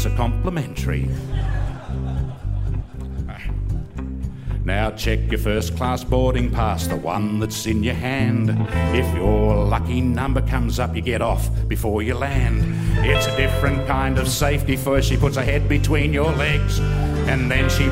tickets are complimentary. Now check your first class boarding pass, the one that's in your hand. If your lucky number comes up, you get off before you land. It's a different kind of safety. First she puts her head between your legs, and then she